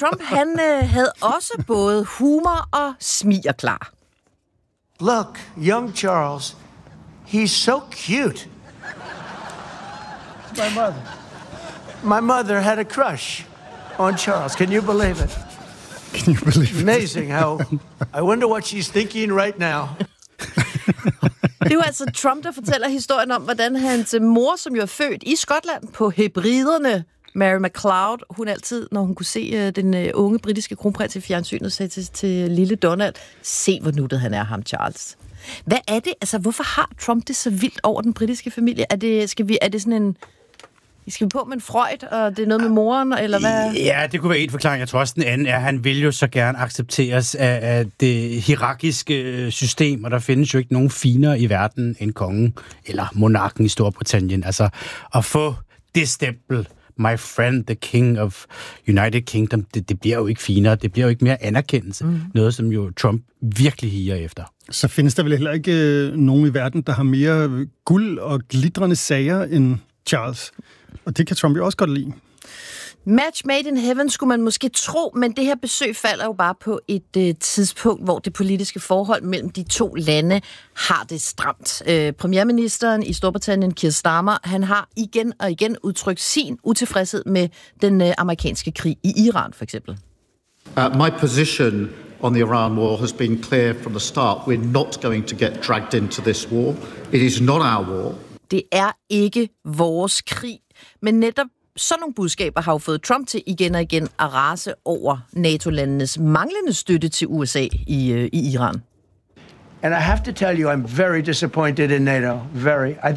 Trump, han havde også både humor og smiger klar. Look, young Charles, he's so cute. My mother had a crush on Charles. Can you believe it? Can you believe it? Amazing how... I wonder what she's thinking right now. Det er jo altså Trump, der fortæller historien om, hvordan hans mor, som jo er født i Skotland på Hebriderne, Mary MacLeod, hun altid, når hun kunne se den unge britiske kronprins i fjernsynet, sagde til lille Donald, se hvor nuttet han er, ham Charles. Hvad er det? Altså, hvorfor har Trump det så vildt over den britiske familie? Er det sådan en... Skal vi på med en Freud, og det er noget med moren, eller hvad? Ja, det kunne være en forklaring. Jeg tror også, den anden er, at han vil jo så gerne accepteres af det hierarkiske system, og der findes jo ikke nogen finere i verden end kongen, eller monarken i Storbritannien. Altså, at få det stempel, my friend, the king of United Kingdom, det bliver jo ikke finere, det bliver jo ikke mere anerkendelse. Noget, som jo Trump virkelig higer efter. Så findes der vel heller ikke nogen i verden, der har mere guld og glitrende sager end Charles. Og det kan Trump jo også godt lide. Match made in heaven skulle man måske tro, men det her besøg falder jo bare på et tidspunkt, hvor det politiske forhold mellem de to lande har det stramt. Premierministeren i Storbritannien, Keir Starmer, han har igen og igen udtrykt sin utilfredshed med den amerikanske krig i Iran, for eksempel. My position on the Iran war has been clear from the start. We're not going to get dragged into this war. It is not our war. Det er ikke vores krig, men netop sådan nogle budskaber har jo fået Trump til igen og igen at rase over NATO-landenes manglende støtte til USA i Iran. And I have to tell you, I'm very disappointed in NATO. Very. I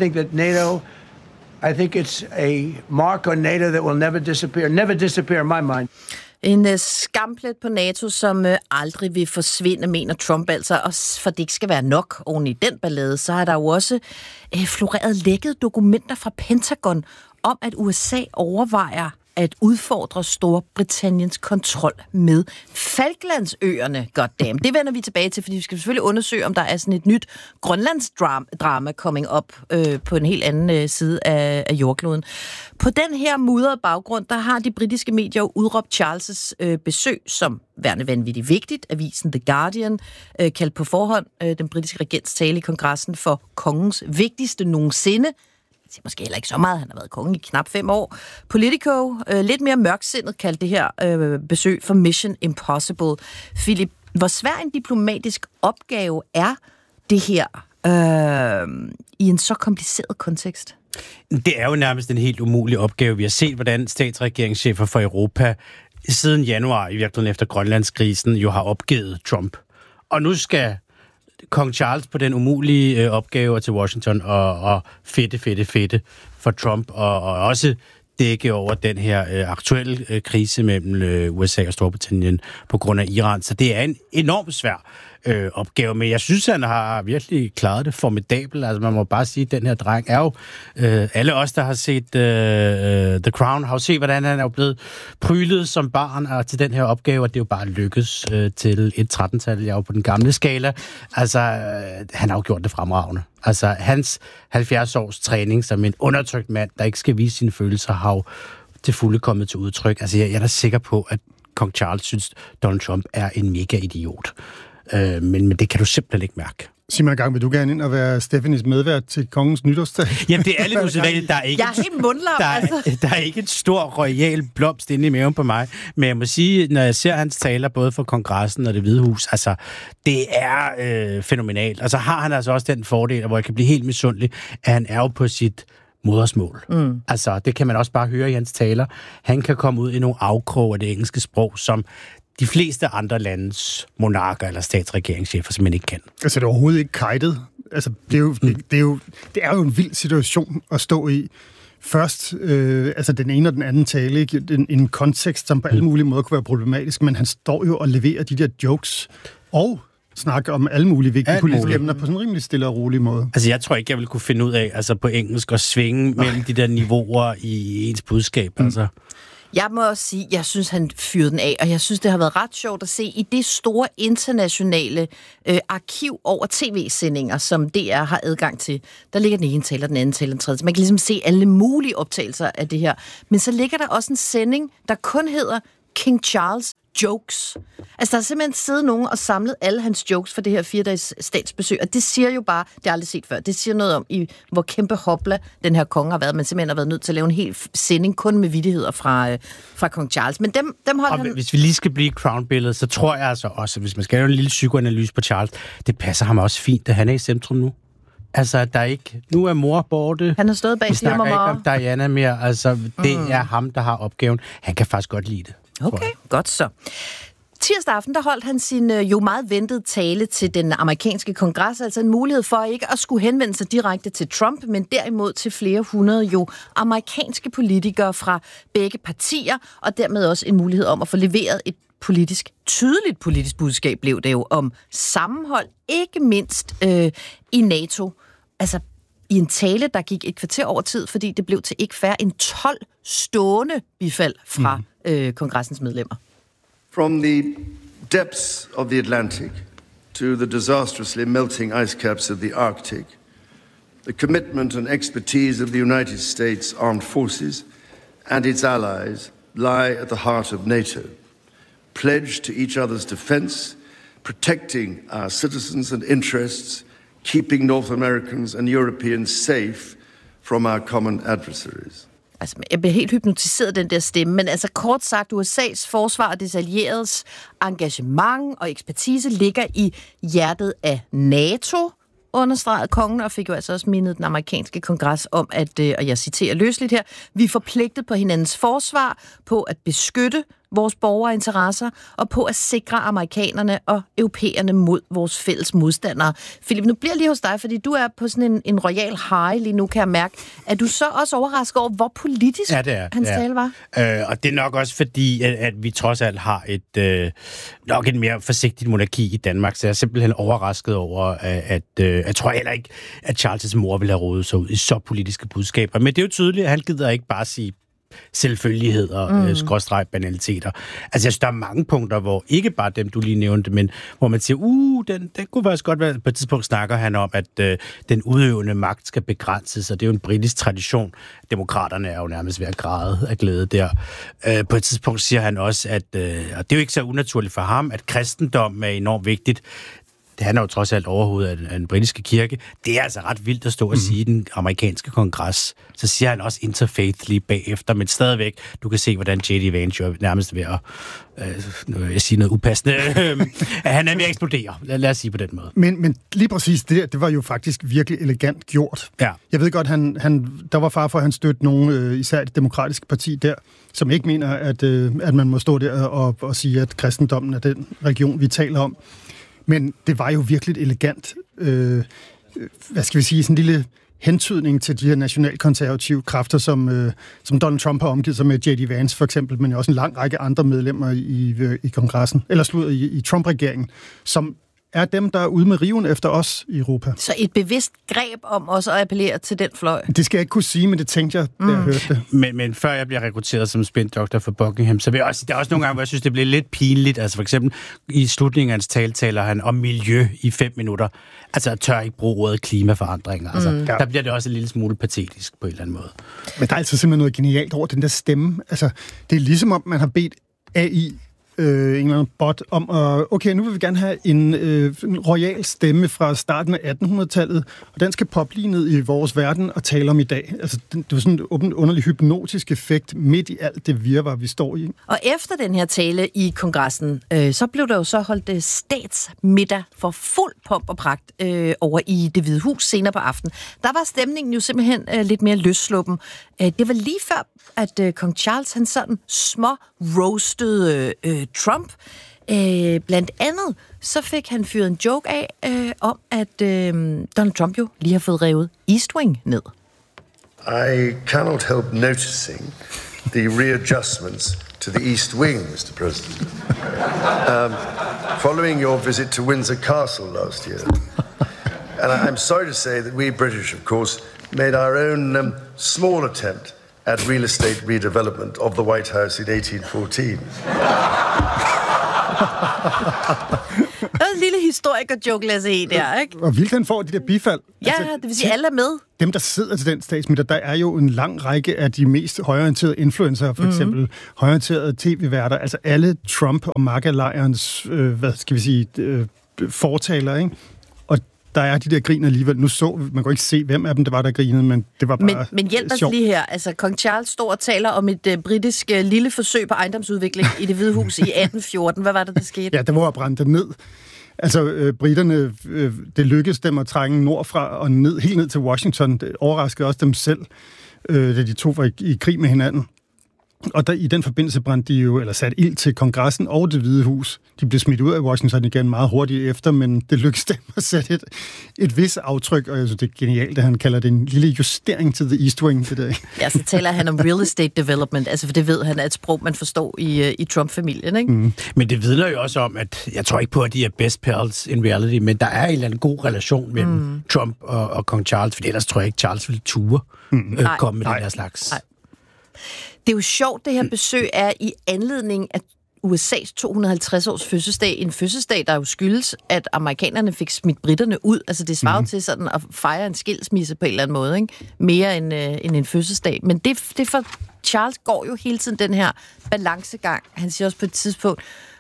think it's a mark on NATO that will never disappear in my mind. En skamplet på NATO, som aldrig vil forsvinde, mener Trump altså. Og for det ikke skal være nok oven i den ballade, så har der jo også floreret lækkede dokumenter fra Pentagon om, at USA overvejer at udfordre Storbritanniens kontrol med Falklandsøerne. Goddamn. Det vender vi tilbage til, fordi vi skal selvfølgelig undersøge, om der er sådan et nyt Grønlandsdrama coming up på en helt anden side af jordkloden. På den her mudrede baggrund, der har de britiske medier jo udråbt Charles' besøg som værende vanvittigt vigtigt. Avisen The Guardian kaldte på forhånd den britiske regents tale i kongressen for kongens vigtigste nogensinde. Det er måske heller ikke så meget, han har været konge i knap 5 år. Politico, lidt mere mørksindet, kaldte det her besøg for Mission Impossible. Philip, hvor svær en diplomatisk opgave er det her i en så kompliceret kontekst? Det er jo nærmest en helt umulig opgave. Vi har set, hvordan statsregeringschefer for Europa siden januar, i virkeligheden efter Grønlandskrisen, jo har opgivet Trump. Og nu skal kong Charles på den umulige opgave til Washington og fedte for Trump, og også dække over den her aktuelle krise mellem USA og Storbritannien på grund af Iran. Så det er en enormt svær opgave, men jeg synes, han har virkelig klaret det formidabelt. Altså man må bare sige, at den her dreng er jo... alle os, der har set The Crown, har jo set, hvordan han er jo blevet prylet som barn og til den her opgave, og det er jo bare lykkes til et 13-tal. Jeg er jo på den gamle skala. Altså, han har jo gjort det fremragende. Altså, hans 70 års træning som en undertrykt mand, der ikke skal vise sine følelser, har jo til fulde kommet til udtryk. Altså, jeg er da sikker på, at kong Charles synes, Donald Trump er en mega idiot. Men det kan du simpelthen ikke mærke. Sig mig en gang, vil du gerne ind og være Stephanies medvært til kongens nytårsdag? Jamen, det er lidt usædvanligt. Der er ikke en stor royal blomst inde i maven på mig. Men jeg må sige, når jeg ser hans taler, både for kongressen og det Hvide Hus, altså, det er fænomenalt. Og så har han altså også den fordel, hvor jeg kan blive helt misundelig, at han er jo på sit modersmål. Altså, det kan man også bare høre i hans taler. Han kan komme ud i nogle afkrog af det engelske sprog, som de fleste andre landes monarker eller statsregeringschefer simpelthen ikke kan. Altså, det er overhovedet ikke kajtet. Altså, det er jo en vild situation at stå i. Først, altså den ene og den anden tale, ikke? En kontekst, som på alle mulige måder kunne være problematisk, men han står jo og leverer de der jokes og snakker om alle mulige vigtige politiske emner på sådan en rimelig stille og rolig måde. Altså, jeg tror ikke, jeg ville kunne finde ud af, altså på engelsk, at svinge mellem de der niveauer i ens budskab, altså. Jeg må også sige, jeg synes, han fyrede den af, og jeg synes, det har været ret sjovt at se i det store internationale arkiv over tv-sendinger, som DR har adgang til. Der ligger den ene taler, den anden taler, den tredje. Man kan ligesom se alle mulige optagelser af det her. Men så ligger der også en sending, der kun hedder King Charles jokes. Altså, der er simpelthen siddet nogen og samlet alle hans jokes for det her 4-dages statsbesøg, og det siger jo bare, det har jeg aldrig set før, det siger noget om, hvor kæmpe hopla den her konge har været, men simpelthen har været nødt til at lave en hel sending kun med vittigheder fra kong Charles. Men dem holdt han... Hvis vi lige skal blive Crown-billedet, så tror jeg altså også, hvis man skal lave en lille psykoanalyse på Charles, det passer ham også fint, at han er i centrum nu. Altså, der er ikke... Nu er mor borte. Han har stået bag Vi snakker ikke om Diana mere. Altså, det er ham, der har opgaven. Han kan faktisk godt lide det. Okay, godt så. Tirsdag aften, der holdt han sin jo meget ventede tale til den amerikanske kongres, altså en mulighed for ikke at skulle henvende sig direkte til Trump, men derimod til flere hundrede jo amerikanske politikere fra begge partier, og dermed også en mulighed om at få leveret et tydeligt politisk budskab blev det jo om sammenhold, ikke mindst i NATO. Altså i en tale, der gik et kvarter over tid, fordi det blev til ikke færre end 12 stående bifald fra kongressens medlemmer. From the depths of the Atlantic to the disastrously melting ice caps of the Arctic, the commitment and expertise of the United States Armed Forces and its allies lie at the heart of NATO, pledged to each other's defense, protecting our citizens and interests, keeping North Americans and Europeans safe from our common adversaries. Altså, jeg bliver helt hypnotiseret af den der stemme, men altså kort sagt, USA's forsvar og dets allieredes engagement og ekspertise ligger i hjertet af NATO, understregede kongen, og fik jo altså også mindet den amerikanske kongres om, at, og jeg citerer løsligt her, vi er forpligtet på hinandens forsvar, på at beskytte vores borgerinteresser, og på at sikre amerikanerne og europæerne mod vores fælles modstandere. Philip, nu bliver jeg lige hos dig, fordi du er på sådan en royal high lige nu, kan jeg mærke. Er du så også overrasket over, hvor politisk hans tale var? Og det er nok også fordi, at vi trods alt har nok et mere forsigtigt monarki i Danmark, så jeg er simpelthen overrasket over, at jeg tror heller ikke, at Charles' mor ville have rodet sig ud i så politiske budskaber. Men det er jo tydeligt, at han gider ikke bare sige selvfølgeligheder, skråstreg banaliteter. Altså, jeg synes, der er mange punkter, hvor ikke bare dem, du lige nævnte, men hvor man siger, den kunne faktisk godt være, på et tidspunkt snakker han om, at den udøvende magt skal begrænses, og det er jo en britisk tradition. Demokraterne er jo nærmest ved at græde af glæde der. På et tidspunkt siger han også, at, og det er jo ikke så unaturligt for ham, at kristendom er enormt vigtigt. Det handler jo trods alt overhovedet af den britiske kirke. Det er altså ret vildt at stå og sige den amerikanske kongres. Så siger han også interfaith lige bagefter, men stadigvæk, du kan se, hvordan J.D. Vance er nærmest ved at, jeg siger noget upassende, han er ved at eksplodere. Lad os sige på den måde. Men lige præcis det var jo faktisk virkelig elegant gjort. Ja. Jeg ved godt, der var far for, at han støtte nogen, især det demokratiske parti der, som ikke mener, at man må stå der og sige, at kristendommen er den religion, vi taler om. Men det var jo virkelig elegant, hvad skal vi sige, sådan en lille hentydning til de her nationalkonservative kræfter, som Donald Trump har omgivet sig med, J.D. Vance for eksempel, men også en lang række andre medlemmer i kongressen, eller i Trump-regeringen, som er dem, der er ude med riven efter os i Europa. Så et bevidst greb om også at appellere til den fløj? Det skal jeg ikke kunne sige, men det tænkte jeg, da jeg hørte det. Men før jeg bliver rekrutteret som spindoktor for Buckingham, så vil jeg også, der er også nogle gange, hvor jeg synes, det bliver lidt pinligt. Altså for eksempel i slutningen af hans tale taler han om miljø i 5 minutter. Altså jeg tør ikke bruge ordet klimaforandringer. Altså, der bliver det også en lille smule patetisk på en eller anden måde. Men der er altså simpelthen noget genialt over den der stemme. Altså, det er ligesom om, man har bedt AI en eller anden bot om at, okay, nu vil vi gerne have en royal stemme fra starten af 1800-tallet, og den skal poppe lige ned i vores verden og tale om i dag. Altså, det var sådan en underlig hypnotisk effekt midt i alt det virvar, vi står i. Og efter den her tale i kongressen, så blev der jo så holdt statsmiddag for fuld pomp og pragt over i Det Hvide Hus senere på aftenen. Der var stemningen jo simpelthen lidt mere løssluppen. Det var lige før, at kong Charles, han sådan små-roastede Trump. Blandt andet, så fik han fyret en joke af om, at Donald Trump jo lige har fået revet East Wing ned. I cannot help noticing the readjustments to the East Wing, Mr. President. Following your visit to Windsor Castle last year. And I'm sorry to say that we British, of course, made our own small attempt at real estate redevelopment of the White House in 1814. Det er en lille historiker-joke, Lasse E. der, ikke? Og Vildt får de der bifald. Ja, altså, det vil sige, alle er med. Dem, der sidder til den statsminister, der er jo en lang række af de mest højorienterede influencer, for eksempel højorienterede tv-værter, altså alle Trump- og MAGA-lejrens, fortaler, ikke? Og der er de der griner alligevel. Nu man kan ikke se, hvem af dem det var, der grinede, men det var bare Men hjælp os lige her. Altså, kong Charles står og taler om et britisk lille forsøg på ejendomsudvikling i Det Hvide Hus i 1814. Hvad var det, der skete? Ja, det var at brænde det ned. Altså, britterne, det lykkedes dem at trænge nordfra og ned, helt ned til Washington. Det overraskede også dem selv, da de to var i krig med hinanden. Og i den forbindelse brændte de jo, eller satte ild til kongressen og Det Hvide Hus. De blev smidt ud af Washington igen meget hurtigt efter, men det lykkedes dem at sætte et vis aftryk, og jeg synes, det er genialt, at han kalder det en lille justering til The East Wing. Det der. Ja, så taler han om real estate development, altså for det ved han er et sprog, man forstår i Trump-familien, ikke? Mm. Men det vidner jo også om, at jeg tror ikke på, at de er best pals in reality, men der er en eller anden god relation mellem Trump og kong Charles, for ellers tror jeg ikke, Charles ville ture komme med den her slags. Nej. Det er jo sjovt, det her besøg er i anledning af USA's 250-års fødselsdag. En fødselsdag, der jo skyldes, at amerikanerne fik smidt britterne ud. Altså det svarer til sådan at fejre en skilsmisse på en eller anden måde, ikke? Mere end en fødselsdag. Men det for Charles går jo hele tiden den her balancegang. Han siger også på et tidspunkt,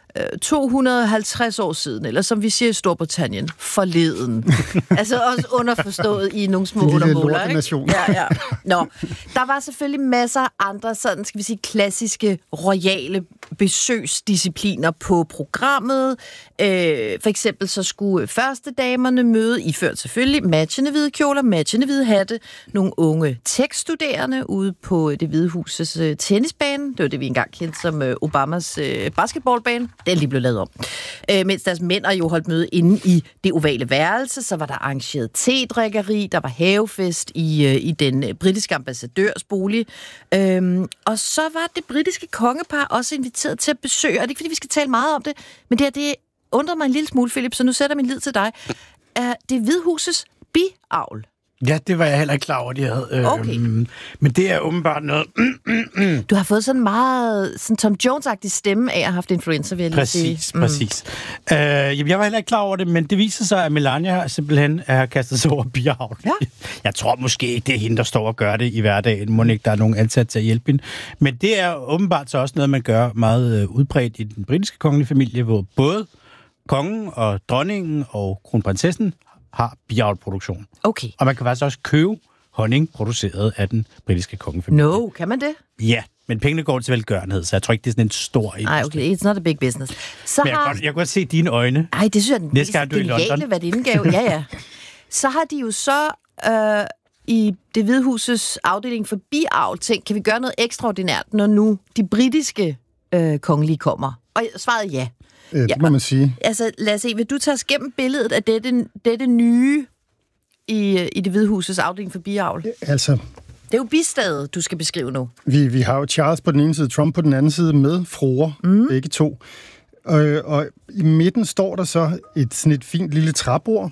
250 år siden, eller som vi siger i Storbritannien, forleden. Altså også underforstået i nogle små undermåler, ikke? Ja. Nå, der var selvfølgelig masser af andre sådan, skal vi sige, klassiske, royale besøgsdiscipliner på programmet. For eksempel så skulle førstedamerne møde, iført selvfølgelig matchende hvide kjoler, matchende hvide hatte, nogle unge tech-studerende ude på Det Hvide Husets tennisbane. Det var det, vi engang kendte som Obamas basketballbane. Den lige blev lavet om. Mens deres mænd jo holdt møde inde i det ovale værelse, så var der arrangeret te-drikkeri, der var havefest i den britiske ambassadørs bolig. Og så var det britiske kongepar også inviteret til at besøge, og det er ikke, fordi vi skal tale meget om det, men det undrer mig en lille smule, Philip, så nu sætter min lid til dig. Det Hvide Husets biavl. Ja, det var jeg heller ikke klar over, de havde. Okay. Men det er åbenbart noget... Du har fået sådan meget sådan Tom Jones-agtig stemme af at have haft influenza, vil jeg lige sige. Præcis. Jeg var heller ikke klar over det, men det viser sig, at Melania simpelthen har kastet sig over biavl. Ja. Jeg tror måske ikke, det er hende, der står og gør det i hverdagen. Må ikke, der er nogen ansat til at hjælpe hende. Men det er åbenbart så også noget, man gør meget udbredt i den britiske kongelige familie, hvor både kongen og dronningen og kronprinsessen har biavlproduktion. Okay. Og man kan faktisk også købe honning produceret af den britiske kongefamilie. No, kan man det? Ja, men pengene går til velgørenhed, så jeg tror ikke, det er sådan en stor industri. Nej, okay, it's not a big business. Så men jeg kan godt se dine øjne. Nej, det synes jeg er den næste gang, du er i London. Værdindgave. Ja. Så har de jo så i Det Hvide Husets afdeling for biavl tænkt, kan vi gøre noget ekstraordinært, når nu de britiske kongelige kommer? Og svaret ja. Det må man sige. Altså, lad os se, vil du tage os gennem billedet af dette nye i Det Hvide Husets afdeling for biavl? Altså... Det er jo bistadet, du skal beskrive nu. Vi har jo Charles på den ene side, Trump på den anden side, med fruer, begge to. Og i midten står der så sådan et fint lille træbord.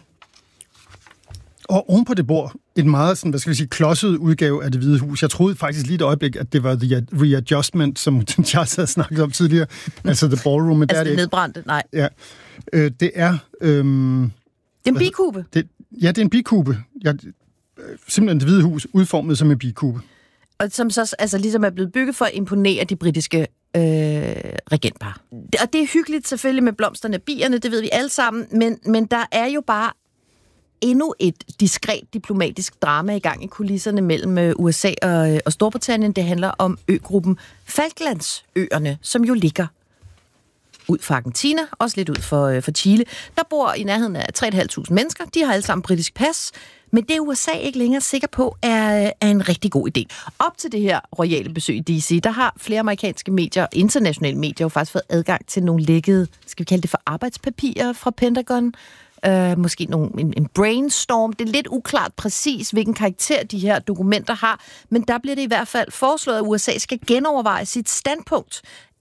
Og oven på det bord, et meget sådan, klodset udgave af Det Hvide Hus. Jeg troede faktisk lige et øjeblik, at det var The Readjustment, som Charles havde snakket om tidligere. Altså The Ballroom. Men altså det nedbrændte, nej. Ja. Det er... det er en bikube? Det er en bikube. Simpelthen Det Hvide Hus udformet som en bikube. Og som så altså, ligesom er blevet bygget for at imponere de britiske regentpar. Og det er hyggeligt selvfølgelig med blomsterne og bierne, det ved vi alle sammen, men der er jo bare endnu et diskret diplomatisk drama i gang i kulisserne mellem USA og Storbritannien. Det handler om øgruppen Falklandsøerne, som jo ligger ud for Argentina, også lidt ud for Chile. Der bor i nærheden af 3.500 mennesker. De har alle sammen britisk pas, men det er USA ikke længere sikker på er en rigtig god idé. Op til det her royale besøg i D.C., der har flere amerikanske medier, internationale medier, jo faktisk fået adgang til nogle lækkede, skal vi kalde det for arbejdspapirer fra Pentagon. Måske en brainstorm. Det er lidt uklart præcis, hvilken karakter de her dokumenter har, men der bliver det i hvert fald foreslået, at USA skal genoverveje sit standpunkt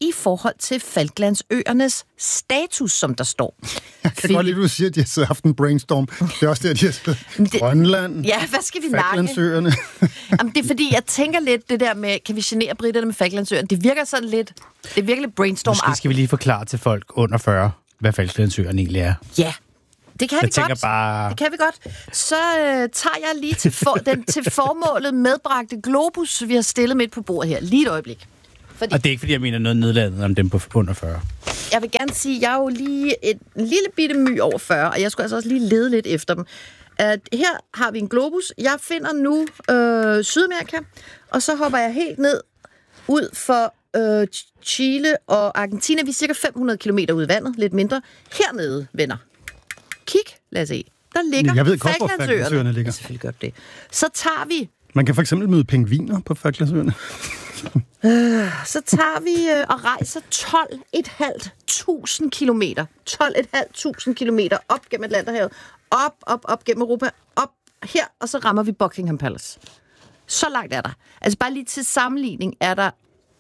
i forhold til Falklandsøernes status, som der står. Jeg kan godt lide, at du siger, at de har haft en brainstorm. Det er også det, de har sagt. Grønland, ja, hvad skal vi nakke? Falklandsøerne. Jamen, det er fordi, jeg tænker lidt det der med, kan vi genere britterne med Falklandsøerne? Det virker sådan lidt, det er virkelig brainstorm-agtigt. Måske skal vi lige forklare til folk under 40, hvad Falklandsøerne egentlig er. Ja, det kan vi godt. Bare... Det kan vi godt. Så tager jeg lige til formålet medbragte globus, vi har stillet midt på bordet her. Lige et øjeblik. Fordi... Og det er ikke, fordi jeg mener noget nedladende om dem på under 40. Jeg vil gerne sige, at jeg er jo lige en lille bitte my over 40, og jeg skulle altså også lige lede lidt efter dem. Her har vi en globus. Jeg finder nu Sydamerika, og så hopper jeg helt ned ud for Chile og Argentina. Vi er cirka 500 kilometer ud i vandet, lidt mindre. Hernede, venner. Kig, lad os se. Der ligger jeg ved godt, hvor Falklandsøerne ligger. Ja, selvfølgelig gør det. Så tager vi... Man kan for eksempel møde pingviner på Falklandsøerne. Så tager vi og rejser 12.500 kilometer. 12.500 kilometer op gennem Atlanterhavet. Op gennem Europa. Op her, og så rammer vi Buckingham Palace. Så langt er der. Altså bare lige til sammenligning er der,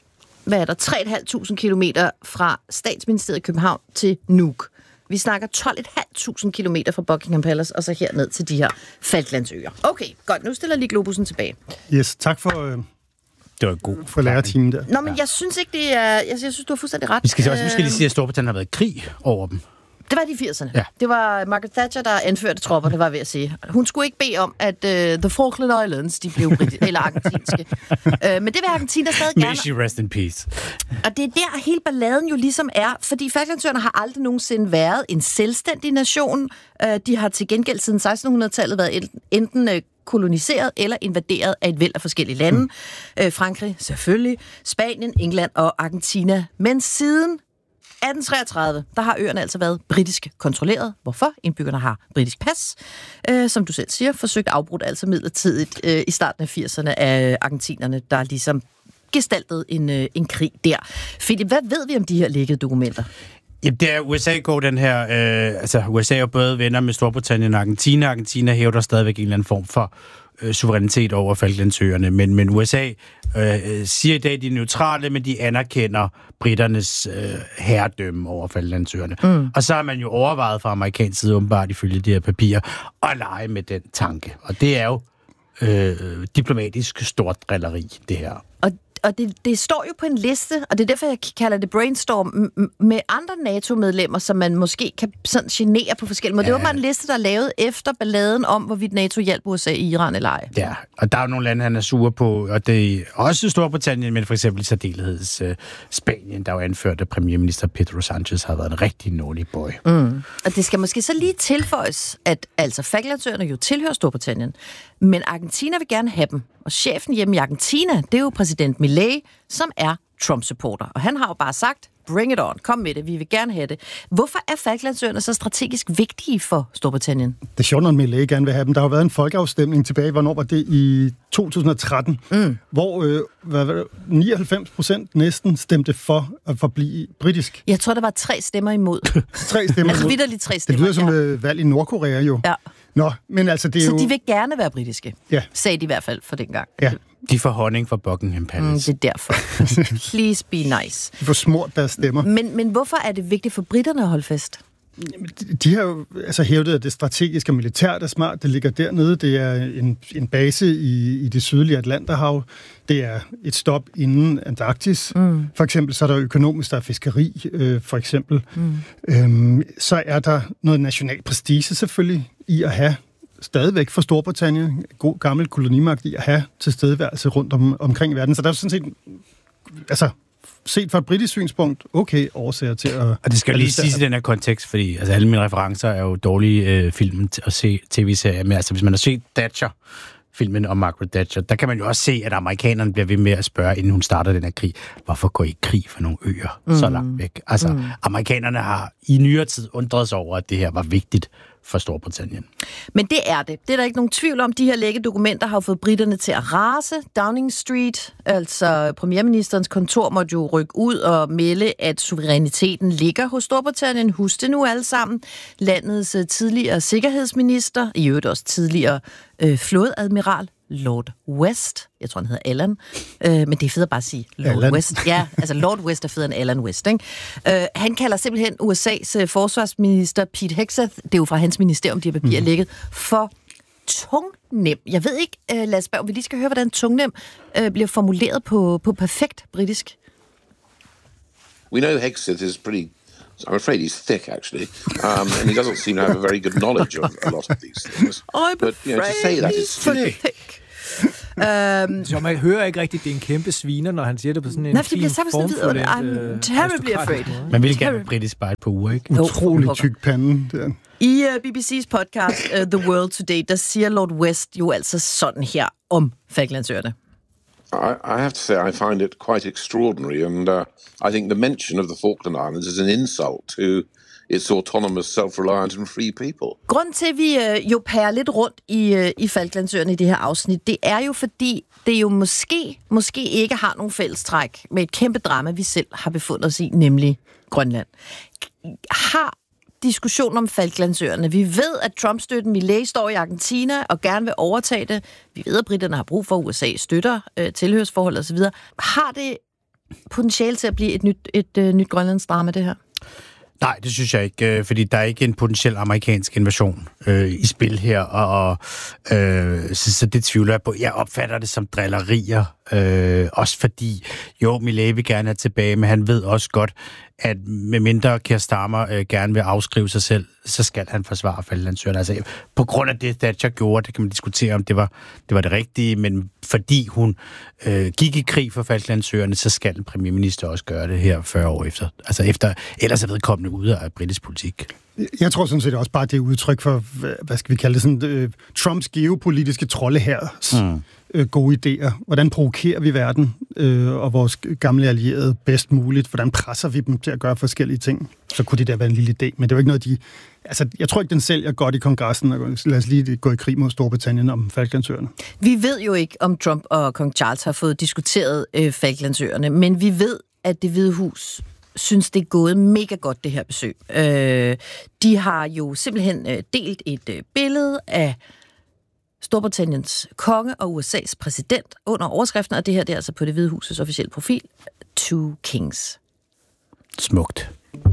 3.500 kilometer fra Statsministeriet i København til Nuuk. Vi snakker 12.500 kilometer fra Buckingham Palace, og så herned til de her Falklandsøer. Okay, godt. Nu stiller jeg lige globussen tilbage. Yes, tak for... Det var god for lærertimen der. Nå, men jeg synes ikke, det er... Jeg synes, du har fuldstændig ret. Vi skal også lige sige, at Storbritannien har været i krig over dem. Det var de 80'erne. Ja. Det var Margaret Thatcher, der anførte tropperne, var ved at sige. Hun skulle ikke bede om, at The Falkland Islands, de blev eller argentinske. Men det vil Argentina stadig gerne. May she rest in peace. Og det er der, hele balladen jo ligesom er, fordi Falklandsøerne har aldrig nogensinde været en selvstændig nation. De har til gengæld siden 1600-tallet været enten koloniseret eller invaderet af et væld af forskellige lande. Frankrig, selvfølgelig, Spanien, England og Argentina. Men siden 1833, der har øerne altså været britisk kontrolleret. Hvorfor? Indbyggerne har britisk pas. Som du selv siger, forsøgt afbrudt altså midlertidigt i starten af 80'erne af argentinerne, der ligesom gestaltede en krig der. Philip, hvad ved vi om de her lækkede dokumenter? Jamen, det er USA går den her... USA er både venner med Storbritannien og Argentina. Argentina hævder stadigvæk en eller anden form for suverænitet over Falklandsøerne. Men USA siger i dag, at de er neutrale, men de anerkender britternes herredømme over Falklandsøerne. Og så har man jo overvejet fra amerikansk side, åbenbart ifølge de her papirer, at lege med den tanke. Og det er jo diplomatisk stort drilleri, det her. Og det står jo på en liste, og det er derfor, jeg kalder det brainstorm, med andre NATO-medlemmer, som man måske kan sådan genere på forskellige måder. Ja. Det var bare en liste, der er lavet efter balladen om, hvorvidt NATO hjalp USA i Iran eller ej. Ja, og der er jo nogle lande, han er sure på, og det er også Storbritannien, men for eksempel i særdeleshed Spanien, der jo anført, at premierminister Pedro Sánchez har været en rigtig nådig boy. Og det skal måske så lige tilføjes, at altså Falklandsøerne jo tilhører Storbritannien, men Argentina vil gerne have dem. Og chefen hjemme i Argentina, det er jo præsident Milei, som er Trump-supporter. Og han har jo bare sagt, bring it on, kom med det, vi vil gerne have det. Hvorfor er Falklandsøerne så strategisk vigtige for Storbritannien? Det er sjovt, når Milei gerne vil have dem. Der har jo været en folkeafstemning tilbage, hvornår var det? I 2013, hvor 99% næsten stemte for at forblive britisk. Jeg tror, der var 3 stemmer imod. 3 stemmer imod. Vitterligt 3 stemmer. Det lyder som valg i Nordkorea jo. Ja. Nå, men altså det er så jo... de vil gerne være britiske, ja. Sagde de i hvert fald for dengang. Ja. De får honning fra Buckingham Palace. Det er derfor. Please be nice. De får smurt deres stemmer. Men hvorfor er det vigtigt for britterne at holde fast? De har jo altså hævdet, at det strategiske og militært er smart. Det ligger dernede. Det er en base i det sydlige Atlanterhav. Det er et stop inden Antarktis. For eksempel så er der økonomisk, der er fiskeri, for eksempel. Så er der noget national prestige selvfølgelig i at have stadigvæk for Storbritannien, god gammel kolonimagt i at have tilstedeværelse rundt omkring i verden. Så der er sådan set, altså set fra et britisk synspunkt, okay årsager til at... Og det skal lige sige i den her kontekst, fordi altså, alle mine referencer er jo dårlige film at se tv-serier. Men altså, hvis man har set Thatcher-filmen om Margaret Thatcher, der kan man jo også se, at amerikanerne bliver ved med at spørge, inden hun starter den her krig, hvorfor går I i krig for nogle øer så langt væk? Altså, amerikanerne har i nyere tid undret sig over, at det her var vigtigt for Storbritannien. Men det er det. Det er der ikke nogen tvivl om. De her lække dokumenter har fået britterne til at rase. Downing Street, altså premierministerens kontor, måtte jo rykke ud og melde, at suveræniteten ligger hos Storbritannien. Husk det nu alle sammen. Landets tidligere sikkerhedsminister, i øvrigt også tidligere flådeadmiral Lord West. Jeg tror, han hedder Allen. Men det er fedt at bare sige Lord Allen. West. Ja, altså Lord West er federe end Allen West, ikke? Han kalder simpelthen USA's forsvarsminister Pete Hegseth, det er jo fra hans ministerium, de her papirer lægget, for tungnem. Jeg ved ikke, Lasse Berg, vi lige skal høre, hvordan tungnem bliver formuleret på perfekt britisk. We know Hegseth is pretty, I'm afraid he's thick, actually, and he doesn't seem to have a very good knowledge of a lot of these things. But to say that is thick. Så man hører ikke rigtigt, det er en kæmpe sviner, når han siger det på sådan en fin formfuldendt I'm terribly afraid. Man vil gerne være britisk bare et par uger, ikke? Utrolig tyk pande. Der. I BBC's podcast The World Today, der siger Lord West jo altså sådan her om Falklandsøerne. I have to say I find it quite extraordinary, and I think the mention of the Falkland Islands is an insult to its autonomous, self-reliant and free people. Grunden til, at vi jo pærer lidt rundt i Falklandsøerne i det her afsnit, det er jo fordi, det jo måske ikke har nogen fællestræk med et kæmpe drama, vi selv har befundet os i, nemlig Grønland. Har diskussion om Falklandsøerne. Vi ved, at Trump-støtten Milei står i Argentina og gerne vil overtage det. Vi ved, at britterne har brug for USA støtter, tilhørsforhold osv. Har det potentiale til at blive et nyt grønlandsdrama, det her? Nej, det synes jeg ikke, fordi der er ikke en potentiel amerikansk invasion i spil her, og så det tvivler jeg på. Jeg opfatter det som drillerier, også fordi, jo, Milei vil gerne have tilbage, men han ved også godt, at medmindre Keir Starmer gerne vil afskrive sig selv, så skal han forsvare Falklandsøerne. Altså, på grund af det, Thatcher gjorde, det kan man diskutere, om det var det rigtige, men fordi hun gik i krig for Falklandsøerne, så skal en premierminister også gøre det her 40 år efter. Altså ellers er vedkommende ude af britisk politik. Jeg tror sådan set også bare, det er udtryk for, hvad skal vi kalde det, sådan Trumps geopolitiske trolde her. Gode idéer. Hvordan provokerer vi verden og vores gamle allierede bedst muligt? Hvordan presser vi dem til at gøre forskellige ting? Så kunne det da være en lille idé, men det er jo ikke noget, altså, jeg tror ikke, den sælger godt i kongressen. Lad os lige gå i krig mod Storbritannien om Falklandsøerne. Vi ved jo ikke, om Trump og kong Charles har fået diskuteret Falklandsøerne, men vi ved, at Det Hvide Hus synes, det er gået mega godt, det her besøg. De har jo simpelthen delt et billede af Storbritanniens konge og USA's præsident under overskriften, og det her det er altså på Det Hvide Husets officielle profil, Two Kings. Smukt.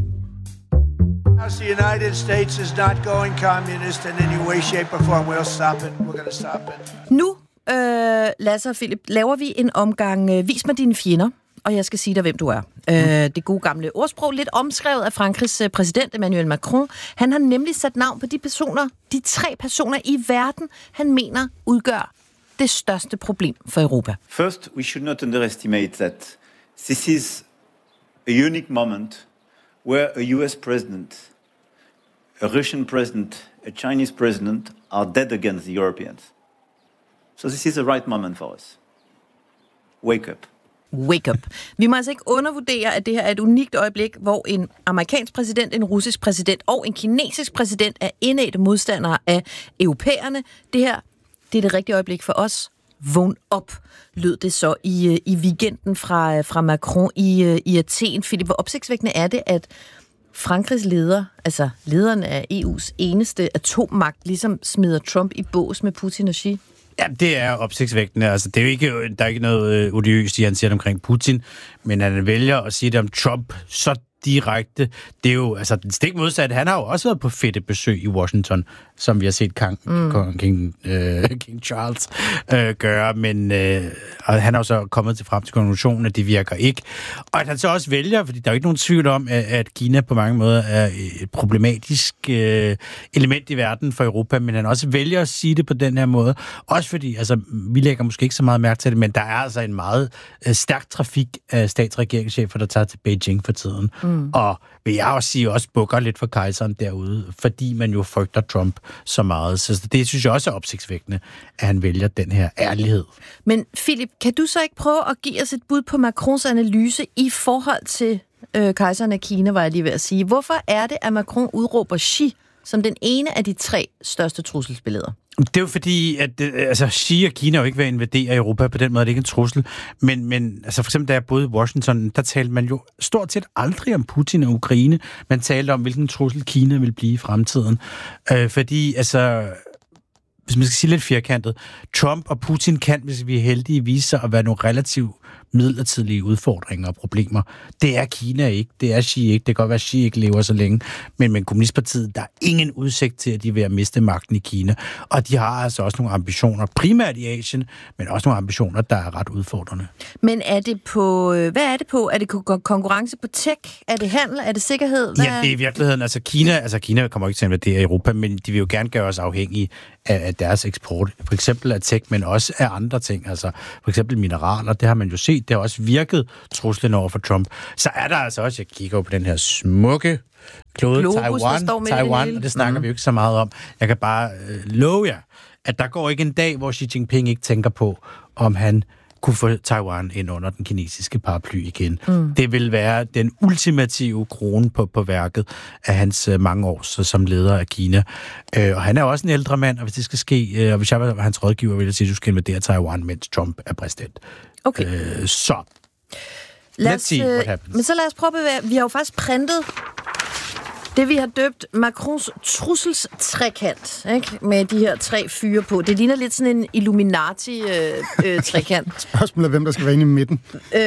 The United States is not going communist in any way, shape or form. We'll stop it. We're going to stop it. Nu, Lasse og Philip, laver vi en omgang Vis mig dine fjender, og jeg skal sige dig, hvem du er. Det gode gamle ordsprog, lidt omskrevet af Frankrigs præsident Emmanuel Macron. Han har nemlig sat navn på de 3 personer i verden, han mener udgør det største problem for Europa. First, we should not underestimate that this is a unique moment where a US president, a Russian president, a Chinese president are dead against the Europeans. So this is the right moment for us. Wake up. Wake up. Vi må altså ikke undervurdere, at det her er et unikt øjeblik, hvor en amerikansk præsident, en russisk præsident og en kinesisk præsident er indædte modstandere af europæerne. Det her, det er det rigtige øjeblik for os. Vågn op, lød det så i weekenden fra Macron i Athen. Philip, hvor opsigtsvækkende er det, at Frankrigs leder, altså lederen af EU's eneste atommagt, ligesom smider Trump i bås med Putin og Xi? Ja, det er opsigtsvækkende. Altså, det er jo ikke, der er ikke noget odiøst i, han siger det omkring Putin, men han vælger at sige det om Trump så direkte. Det er jo altså den stik modsatte. Han har jo også været på fedte besøg i Washington, som vi har set King Charles gøre, men og han er jo så kommet frem til konklusionen, at det virker ikke. Og at han så også vælger, fordi der er jo ikke nogen tvivl om, at Kina på mange måder er et problematisk element i verden for Europa, men han også vælger at sige det på den her måde. Også fordi, altså, vi lægger måske ikke så meget mærke til det, men der er altså en meget stærk trafik af statsregeringschefer, der tager til Beijing for tiden. Og vil jeg også sige, også bukker lidt for kejseren derude, fordi man jo frygter Trump så meget. Så det synes jeg også er opsigtsvækkende, at han vælger den her ærlighed. Men Philip, kan du så ikke prøve at give os et bud på Macrons analyse i forhold til kejseren af Kina, var jeg lige ved at sige. Hvorfor er det, at Macron udråber Xi som den ene af de 3 største trusselsbilleder? Det er jo fordi, at Xi og Kina jo ikke vil invadere Europa, på den måde er det ikke en trussel. Men altså for eksempel, da jeg boede i Washington, der talte man jo stort set aldrig om Putin og Ukraine. Man talte om, hvilken trussel Kina vil blive i fremtiden. Fordi altså hvis man skal sige lidt firkantet, Trump og Putin kan, hvis vi er heldige, vise sig at være nogle relativt midlertidige udfordringer og problemer. Det er Kina ikke, det er Xi ikke, det kan godt være, at Xi ikke lever så længe, men Kommunistpartiet, der er ingen udsigt til, at de vil miste magten i Kina, og de har altså også nogle ambitioner, primært i Asien, men også nogle ambitioner, der er ret udfordrende. Men er det på, hvad er det på? Er det konkurrence på tech? Er det handel? Er det sikkerhed? Ja, det er i virkeligheden, Kina kommer ikke til at invadere Europa, men de vil jo gerne gøre os afhængige af deres eksport. For eksempel af tech, men også af andre ting. Altså for eksempel mineraler, det har man jo set. Det har også virket truslen over for Trump. Så er der altså også, jeg kigger jo på den her smukke klode, Taiwan, og det snakker vi jo ikke så meget om. Jeg kan bare love jer, at der går ikke en dag, hvor Xi Jinping ikke tænker på, om han kunne få Taiwan ind under den kinesiske paraply igen. Det vil være den ultimative krone på værket af hans mange år som leder af Kina. Og han er også en ældre mand, og hvis det skal ske, og hvis jeg var hans rådgiver, ville jeg sige, at du skal invadere Taiwan, mens Trump er præsident. Okay. Så. Let's see what happens. Men så lad os prøve at bevæge. Vi har jo faktisk printet det, vi har døbt Macrons trusselstrekant, ikke? Med de her 3 fyre på. Det ligner lidt sådan en Illuminati-trekant. Spørgsmålet er, hvem der skal være inde i midten.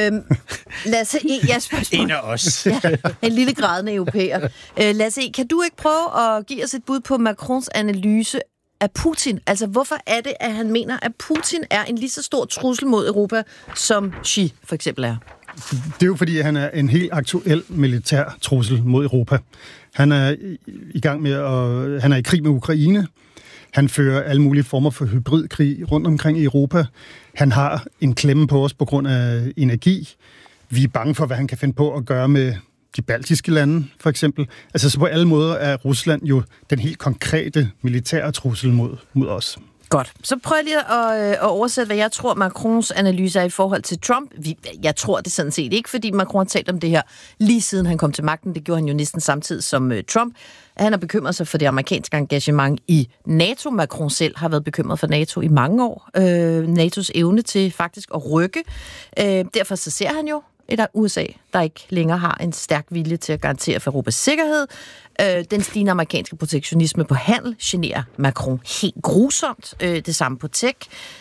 Lasse E. Ja, spørgsmål. En af os. Ja, en lille grædende europæer. Lasse E., kan du ikke prøve at give os et bud på Macrons analyse af Putin? Altså, hvorfor er det, at han mener, at Putin er en lige så stor trussel mod Europa, som Xi for eksempel er? Det er jo fordi, han er en helt aktuel militær trussel mod Europa. Han er i gang med han er i krig med Ukraine. Han fører alle mulige former for hybridkrig rundt omkring i Europa. Han har en klemme på os på grund af energi. Vi er bange for, hvad han kan finde på at gøre med de baltiske lande, for eksempel. Altså, så på alle måder er Rusland jo den helt konkrete militære trussel mod os. Godt. Så prøv lige at oversætte, hvad jeg tror, Macrons analyse er i forhold til Trump. Jeg tror det sådan set ikke, fordi Macron har talt om det her lige siden han kom til magten. Det gjorde han jo næsten samtidig som Trump. Han har bekymret sig for det amerikanske engagement i NATO. Macron selv har været bekymret for NATO i mange år. NATO's evne til faktisk at rykke. Derfor så ser han jo et USA, der ikke længere har en stærk vilje til at garantere for Europas sikkerhed. Den stigende amerikanske protektionisme på handel generer Macron helt grusomt. Det samme på tech.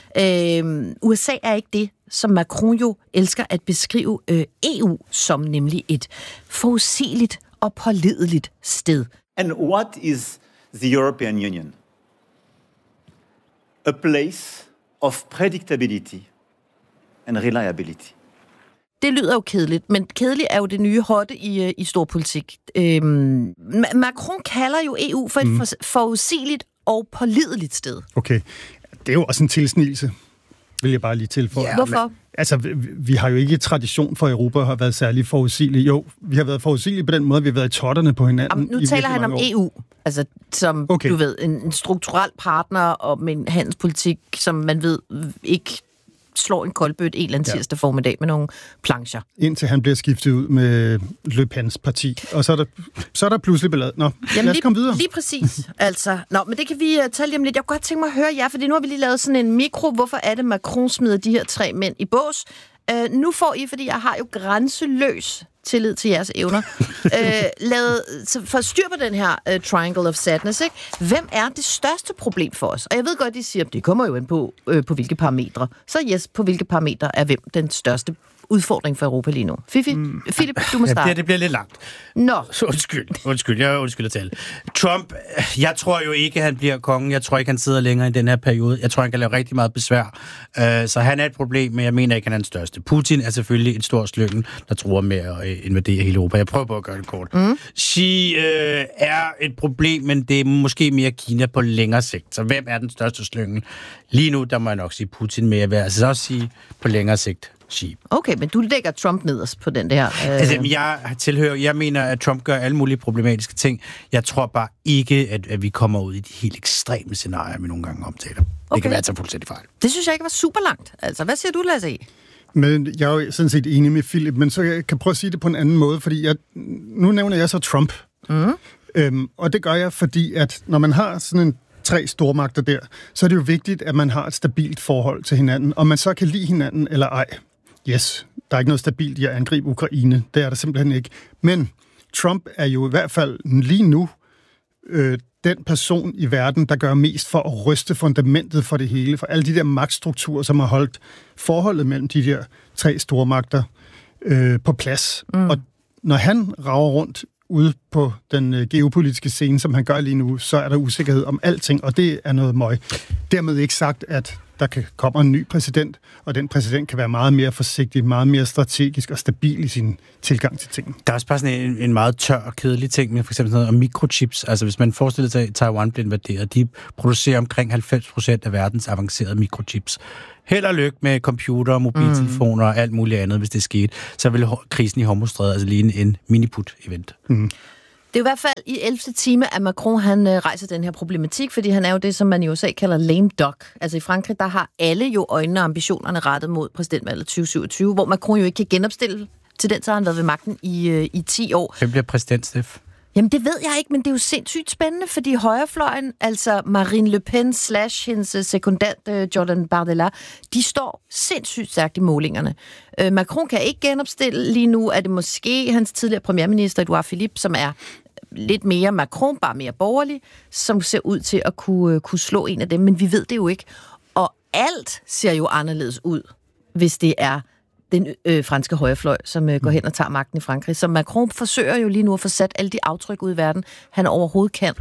USA er ikke det, som Macron jo elsker at beskrive EU som, nemlig et forudsigeligt og pålideligt sted. And what is the European Union? A place of predictability and reliability. Det lyder jo kedeligt, men kedeligt er jo det nye hotte i storpolitik. Macron kalder jo EU for et forudsigeligt og pålideligt sted. Okay, det er jo også en tilsnigelse, vil jeg bare lige tilføje. Ja, hvorfor? Altså, vi har jo ikke tradition for Europa at have været særlig forudsigelige. Jo, vi har været forudsigelige på den måde, vi har været i totterne på hinanden. Nu taler han om EU, altså som, du ved, en strukturel partner og med en handelspolitik, som man ved ikke slår en koldbøtte en eller anden tirsdag formiddag med nogle plancher. Indtil han bliver skiftet ud med Le Pens parti. Og så er der pludselig ballade. Nå, lad os komme videre. Lige præcis. Altså, men det kan vi tale lige om lidt. Jeg kunne godt tænke mig at høre jer, for nu har vi lige lavet sådan en mikro. Hvorfor er det, Macron smider de her 3 mænd i bås? Nu får I, fordi jeg har jo grænseløs tillid til jeres evner, for at styr på den her triangle of sadness, ikke? Hvem er det største problem for os? Og jeg ved godt, de siger, at det kommer jo ind på hvilke parametre. Så på hvilke parametre er hvem den største udfordring for Europa lige nu? Philip, du må starte. Det bliver lidt langt. Nå. Undskyld, jeg undskylder til. Trump, jeg tror jo ikke, han bliver kongen. Jeg tror ikke, han sidder længere i den her periode. Jeg tror, han kan lave rigtig meget besvær. Så han er et problem, men jeg mener ikke, han er den største. Putin er selvfølgelig en stor slyngel, der truer med at invadere hele Europa. Jeg prøver på at gøre det kort. Xi er et problem, men det er måske mere Kina på længere sigt. Så hvem er den største slyngel? Lige nu, der må jeg nok sige Putin, men jeg vil altså også sige på længere sigt Xi. Okay, men du lægger Trump nederst på den der. Altså, jeg mener, at Trump gør alle mulige problematiske ting. Jeg tror bare ikke, at vi kommer ud i de helt ekstreme scenarier, vi nogle gange omtaler. Okay. Det kan være så fuldstændig fejl. Det synes jeg ikke var super langt. Altså, hvad siger du, Lasse E? Men jeg er jo sådan set enig med Philip, men så jeg kan prøve at sige det på en anden måde, fordi nu nævner jeg så Trump. Og det gør jeg, fordi at når man har sådan en 3 stormagter der, så er det jo vigtigt, at man har et stabilt forhold til hinanden, og man så kan lide hinanden eller ej. Yes, der er ikke noget stabilt i at angribe Ukraine. Det er der simpelthen ikke. Men Trump er jo i hvert fald lige nu den person i verden, der gør mest for at ryste fundamentet for det hele, for alle de der magtstrukturer, som har holdt forholdet mellem de der 3 stormagter på plads. Og når han rager rundt ude på den geopolitiske scene, som han gør lige nu, så er der usikkerhed om alting, og det er noget møg. Dermed ikke sagt, at der kommer en ny præsident, og den præsident kan være meget mere forsigtig, meget mere strategisk og stabil i sin tilgang til tingene. Der er også bare sådan en meget tør og kedelig ting, med for eksempel sådan noget om mikrochips. Altså hvis man forestiller sig, at Taiwan bliver invaderet, de producerer omkring 90% af verdens avancerede mikrochips. Held og lykke med computer, mobiltelefoner og alt muligt andet, hvis det skete. Så vil krisen i Hormuzstrædet altså ligne en miniput-event. Det er i hvert fald i 11. time, at Macron han rejser den her problematik, fordi han er jo det, som man i USA kalder lame duck. Altså i Frankrig, der har alle jo øjnene og ambitionerne rettet mod præsidentvalget 2027, hvor Macron jo ikke kan genopstille til den, så har han været ved magten i 10 år. Hvem bliver præsident, Steff? Jamen, det ved jeg ikke, men det er jo sindssygt spændende, fordi højrefløjen, altså Marine Le Pen / hendes sekundant Jordan Bardella, de står sindssygt stærkt i målingerne. Macron kan ikke genopstille. Lige nu er det måske hans tidligere premierminister, Edouard Philippe, som er lidt mere Macron, bare mere borgerlig, som ser ud til at kunne slå en af dem, men vi ved det jo ikke. Og alt ser jo anderledes ud, hvis det er den franske højrefløj, som går hen og tager magten i Frankrig. Så Macron forsøger jo lige nu at få sat alle de aftryk ud i verden, han overhovedet kan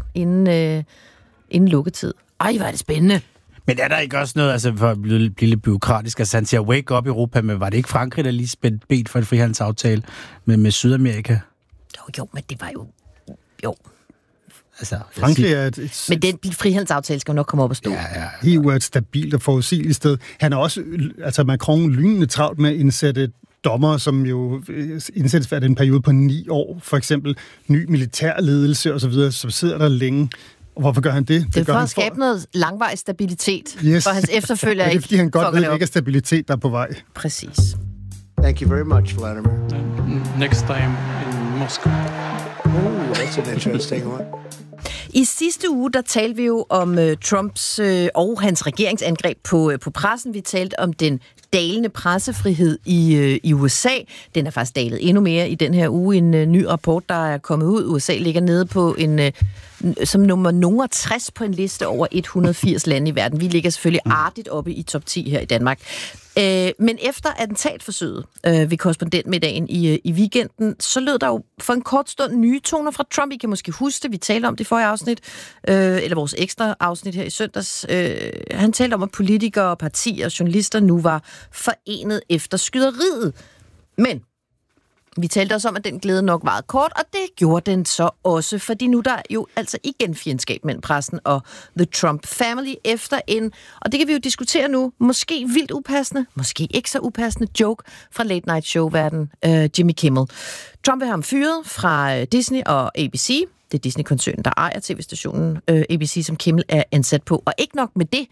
inden lukketid. Ej, hvor er det spændende. Men er der ikke også noget, altså for at blive lidt bureaukratisk, altså han siger wake up Europa, men var det ikke Frankrig, der lige spændte ben for en frihandelsaftale med Sydamerika? Jo, men det var jo... Altså, Frankrig er et... Men den frihandelsaftale skal jo nok komme op og stå. Ja. EU er et stabilt og forudsigeligt sted. Han er også, altså Macron, lynende travlt med at indsætte dommer, som jo indsættes for en periode på 9 år, for eksempel ny militærledelse osv., som sidder der længe. Og hvorfor gør han det? Det er for at skabe noget langvarig stabilitet for hans efterfølger. Det er fordi han godt ved, at ikke er stabilitet, der er på vej. Præcis. Thank you very much, Vladimir. Next time in Moscow. Oh, that's an interesting one. I sidste uge, der talte vi jo om Trumps og hans regeringsangreb på pressen. Vi talte om den dalende pressefrihed i USA. Den er faktisk dalet endnu mere i den her uge. En ny rapport, der er kommet ud. USA ligger nede på som nummer 60 på en liste over 180 lande i verden. Vi ligger selvfølgelig artigt oppe i top 10 her i Danmark. Men efter attentatforsøget ved korrespondentmiddagen i weekenden, så lød der jo for en kort stund nye toner fra Trump. I kan måske huske det, vi talte om det forrige afsnit, eller vores ekstra afsnit her i søndags. Han talte om, at politikere, partier og journalister nu var forenet efter skyderiet. Men vi talte også om, at den glæde nok varede kort, og det gjorde den så også, fordi nu der er jo altså igen fjendskab mellem pressen og The Trump Family efter og det kan vi jo diskutere nu, måske vildt upassende, måske ikke så upassende joke fra Late Night Show-verden Jimmy Kimmel. Trump vil have ham fyret fra Disney og ABC. Det er Disney-koncernen, der ejer tv-stationen ABC, som Kimmel er ansat på. Og ikke nok med det,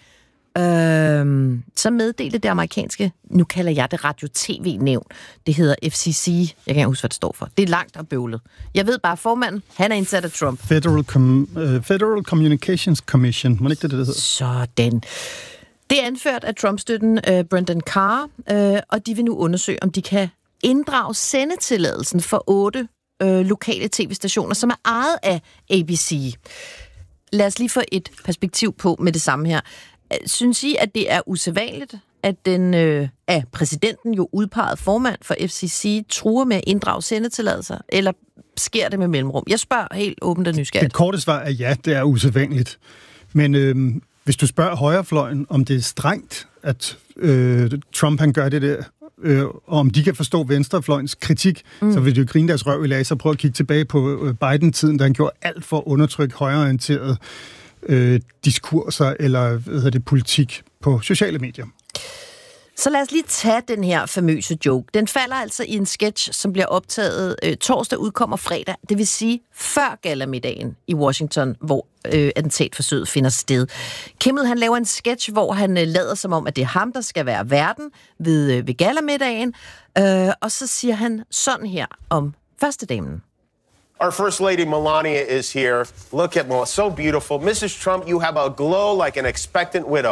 så meddelte det amerikanske, nu kalder jeg det radio-tv-nævn, det hedder FCC, jeg kan ikke huske, hvad det står for. Det er langt og bøvlet. Jeg ved bare, formanden, han er indsat af Trump. Federal Communications Commission, må ikke det hedder? Sådan. Det er anført af Trump-støtten Brendan Carr, og de vil nu undersøge, om de kan inddrage sendetilladelsen for 8 lokale tv-stationer, som er ejet af ABC. Lad os lige få et perspektiv på med det samme her. Synes I, at det er usædvanligt, at den af præsidenten jo udpeget formand for FCC truer med at inddrage sendetilladelser, eller sker det med mellemrum? Jeg spørger helt åbent og nysgerrigt. Det korte svar er ja, det er usædvanligt. Men hvis du spørger højrefløjen, om det er strengt, at Trump han gør det der, og om de kan forstå venstrefløjens kritik, så vil de jo grine deres røv i lag, så prøve at kigge tilbage på Biden-tiden, da han gjorde alt for at undertrykke højreorienterede diskurser eller politik på sociale medier. Så lad os lige tage den her famøse joke. Den falder altså i en sketch, som bliver optaget torsdag, udkommer fredag, det vil sige før gallamiddagen i Washington, hvor attentatforsøget finder sted. Kimmel, han laver en sketch, hvor han lader som om, at det er ham, der skal være værten ved gallamiddagen, og så siger han sådan her om førstedamen. Our First Lady Melania is here. Look at Melania, so beautiful. Mrs. Trump, you have a glow like an expectant widow.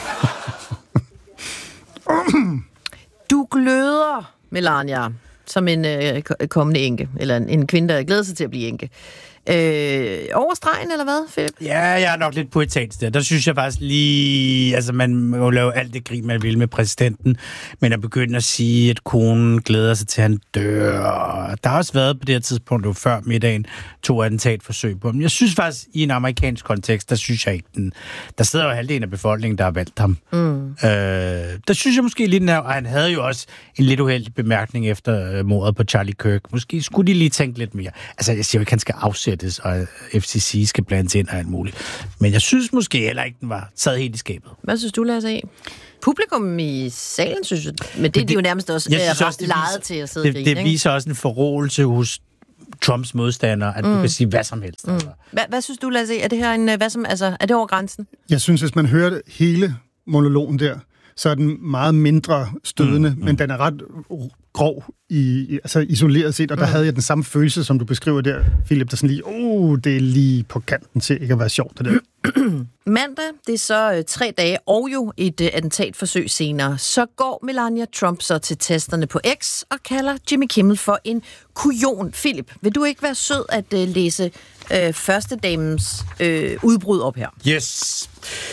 Du gløder, Melania, som en kommende enke, eller en kvinde, der glæder sig til at blive enke. Over stregen, eller hvad, Philip? Ja, jeg er nok lidt poetisk der. Der synes jeg faktisk lige... Altså, man må lave alt det grin, man vil med præsidenten, men at begynde at sige, at konen glæder sig til, at han dør. Der har også været på det her tidspunkt, jo før middagen, 2 attentatforsøg på ham. Jeg synes faktisk, i en amerikansk kontekst, der synes jeg ikke, der sidder jo halvdelen af befolkningen, der har valgt ham. Der synes jeg måske lidt, og han havde jo også en lidt uheldig bemærkning efter mordet på Charlie Kirk. Måske skulle de lige tænke lidt mere. Altså, jeg siger jo ikke, han skal afsættes, og FCC skal blandes ind og alt muligt. Men jeg synes måske heller ikke, den var sad helt i skabet. Hvad synes du, Lasse A? Publikum i salen, synes jeg, men det er de jo nærmest også lejet til at sidde og grine. Det viser også en forrådelse hos Trumps modstandere, at du kan sige hvad som helst. Hvad synes du, Lasse A? Er det her en, er det over grænsen? Jeg synes, hvis man hører hele monologen der, så er den meget mindre stødende, men den er ret grov, altså isoleret set, og der havde jeg den samme følelse, som du beskriver der, Philip, der sådan lige, det er lige på kanten til ikke at være sjovt, det der. Mandag, det er så 3 dage, og jo et attentatforsøg senere, så går Melania Trump så til testerne på X og kalder Jimmy Kimmel for en kujon. Philip, vil du ikke være sød at læse førstedamens udbrud op her? Yes.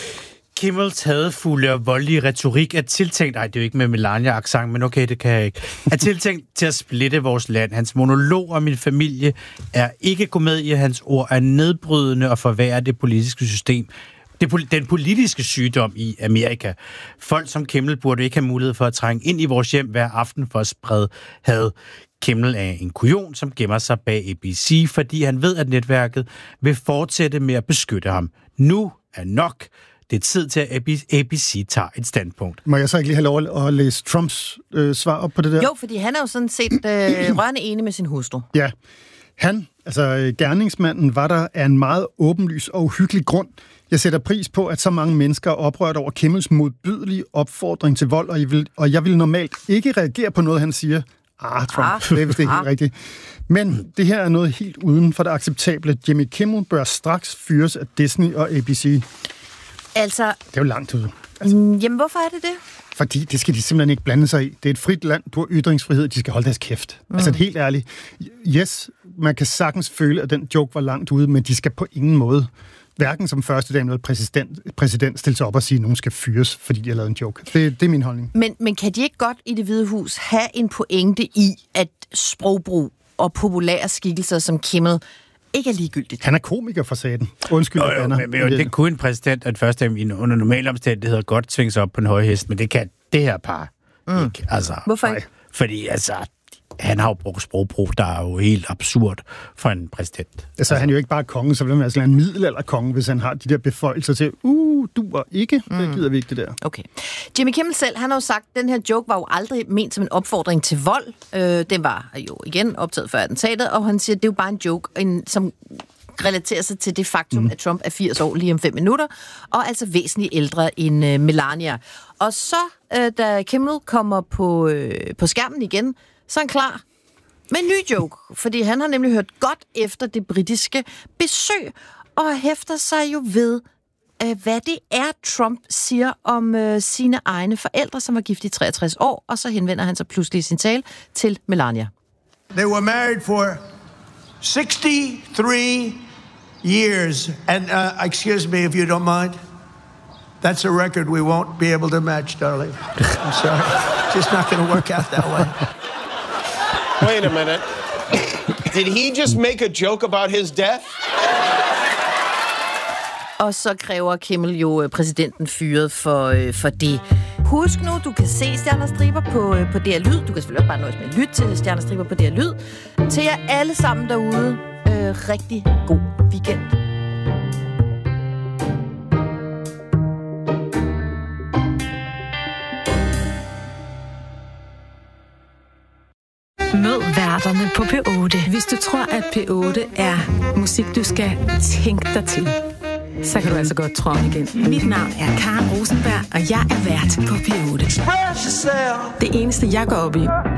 Kimmels hadefulde og voldelige retorik er tiltænkt... det er jo ikke med Melania-accent, men okay, det kan jeg ikke. Er tiltænkt til at splitte vores land. Hans monolog om min familie er ikke gå med i, hans ord er nedbrydende og forværre det politiske system. Den politiske sygdom i Amerika. Folk som Kimmel burde ikke have mulighed for at trænge ind i vores hjem hver aften for at sprede had. Kimmel er en kujon, som gemmer sig bag ABC, fordi han ved, at netværket vil fortsætte med at beskytte ham. Nu er nok... Det er tid til, at ABC tager et standpunkt. Må jeg så ikke lige have lov at læse Trumps svar op på det der? Jo, fordi han er jo sådan set rørende enig med sin hustru. Ja. Han, altså gerningsmanden, var der af en meget åbenlys og uhyggelig grund. Jeg sætter pris på, at så mange mennesker er oprørt over Kimmels modbydelige opfordring til vold, og jeg vil normalt ikke reagere på noget, han siger. Trump, det er vist ikke helt rigtigt. Men det her er noget helt uden for det acceptable. Jimmy Kimmel bør straks fyres af Disney og ABC. Altså... Det er jo langt ud. Jamen, hvorfor er det det? Fordi det skal de simpelthen ikke blande sig i. Det er et frit land, du har ytringsfrihed, de skal holde deres kæft. Altså helt ærligt. Yes, man kan sagtens føle, at den joke var langt ude, men de skal på ingen måde, hverken som første dame eller præsident stille sig op og sige, at nogen skal fyres, fordi de har lavet en joke. Det er min holdning. Men kan de ikke godt i Det Hvide Hus have en pointe i, at sprogbrug og populære skikkelser som Kimmel ikke er ligegyldigt? Han er komiker for saten. Undskyld, men det kunne en præsident, at første under normale omstændigheder godt tvinge sig op på en høj hest, men det kan det her par ikke. Altså, hvorfor ikke? Fordi han har jo brugt sprogbrug, der er jo helt absurd for en præsident. Altså, han er jo ikke bare konge, så vil man altså en middelalderkonge, hvis han har de der beføjelser til, du og ikke, det gider vi ikke det der. Okay. Jimmy Kimmel selv, han har jo sagt, at den her joke var jo aldrig ment som en opfordring til vold. Den var jo igen optaget før attentatet, og han siger, at det er jo bare en joke, som relaterer sig til det faktum, at Trump er 80 år lige om 5 minutter, og altså væsentligt ældre end Melania. Og så, da Kimmel kommer på skærmen igen, så er han klar med en ny joke, fordi han har nemlig hørt godt efter det britiske besøg, og hæfter sig jo ved, hvad det er, Trump siger om sine egne forældre, som var gift i 63 år, og så henvender han sig pludselig i sin tale til Melania. They were married for 63 years, and excuse me if you don't mind, that's a record we won't be able to match, darling. I'm sorry. It's just not going to work out that way. Wait a minute. Did he just make a joke about his death? Og så kræver Kimmel jo præsidenten fyret for det. Husk nu, du kan se Stjerner Striber på DR Lyd. Du kan selvfølgelig også bare nøjes med at lytte til Stjerner Striber på DR Lyd. Til jer alle sammen derude, rigtig god weekend. Mød værterne på P8. Hvis du tror, at P8 er musik, du skal tænke dig til, så kan du altså godt tro om igen. Mit navn er Karen Rosenberg, og jeg er vært på P8. Det eneste, jeg går op i,